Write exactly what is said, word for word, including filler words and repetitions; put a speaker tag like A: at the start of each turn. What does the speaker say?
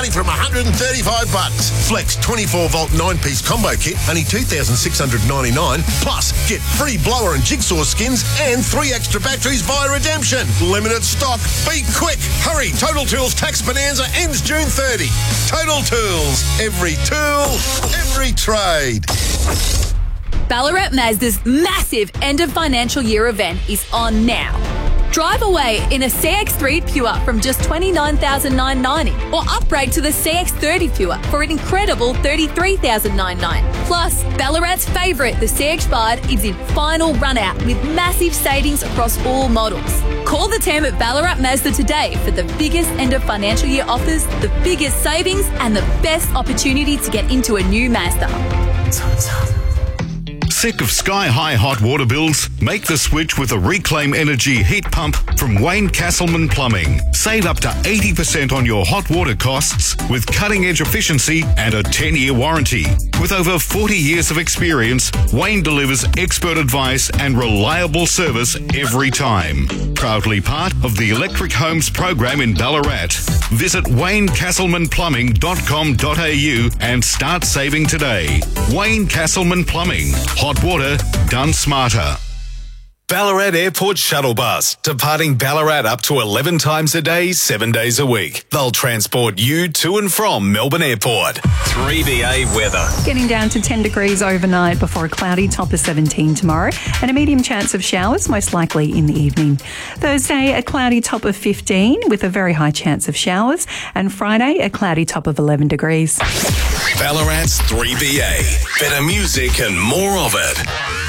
A: from one hundred thirty-five bucks. Flex twenty-four volt nine-piece combo kit, only two thousand six hundred ninety-nine. Plus, get free blower and jigsaw skins and three extra batteries via redemption. Limited stock. Be quick. Hurry. Total Tools Tax Bonanza ends June thirtieth. Total Tools. Every tool, every trade.
B: Ballarat Mazda's massive end of financial year event is on now. Drive away in a C X three Pure from just twenty-nine thousand nine hundred ninety or upgrade to the C X thirty Pure for an incredible thirty-three thousand nine hundred ninety. Plus, Ballarat's favourite, the C X Bard, is in final run-out with massive savings across all models. Call the team at Ballarat Mazda today for the biggest end of financial year offers, the biggest savings and the best opportunity to get into a new Mazda.
C: Sick of sky-high hot water bills? Make the switch with a Reclaim Energy heat pump from Wayne Castleman Plumbing. Save up to eighty percent on your hot water costs with cutting-edge efficiency and a ten-year warranty. With over forty years of experience, Wayne delivers expert advice and reliable service every time. Proudly part of the Electric Homes program in Ballarat. Visit wayne castleman plumbing dot com dot a u and start saving today. Wayne Castleman Plumbing. Hot water done smarter.
D: Ballarat Airport Shuttle Bus, departing Ballarat up to eleven times a day, seven days a week. They'll transport you to and from Melbourne Airport. three B A weather.
E: Getting down to ten degrees overnight before a cloudy top of seventeen tomorrow and a medium chance of showers, most likely in the evening. Thursday, a cloudy top of fifteen with a very high chance of showers. And Friday, a cloudy top of eleven degrees.
D: Ballarat's three B A. Better music and more of it.